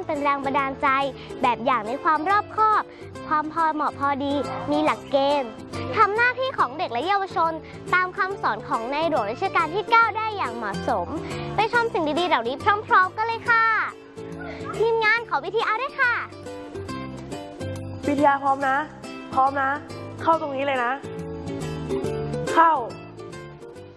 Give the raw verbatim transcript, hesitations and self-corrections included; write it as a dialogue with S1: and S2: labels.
S1: เป็นแรงบันดาลใจแบบอย่างในความรอบคอบความพอเหมาะพอดีมีหลักเกณฑ์ทำหน้าที่ของเด็กและเยาวชนตามคำสอนของในหลวงรัชกาลที่เก้าได้อย่างเหมาะสมไปชมสิ่งดีๆเหล่านี้พร้อมๆกันเลยค่ะทีมงานขอวิทยาด้วยค่ะ
S2: วิทยาพร้อมนะพร้อมนะเข้าตรงนี้เลยนะเข้า